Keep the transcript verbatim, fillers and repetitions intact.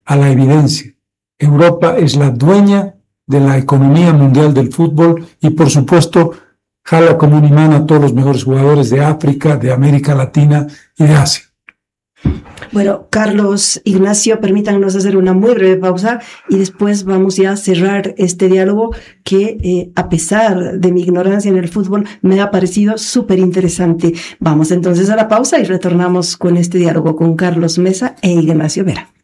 a la evidencia. Europa es la dueña de la economía mundial del fútbol y, por supuesto, jala como un imán a todos los mejores jugadores de África, de América Latina y de Asia. Bueno, Carlos, Ignacio, permítanos hacer una muy breve pausa y después vamos ya a cerrar este diálogo que, eh, a pesar de mi ignorancia en el fútbol, me ha parecido súper interesante. Vamos entonces a la pausa y retornamos con este diálogo con Carlos Mesa e Ignacio Vera.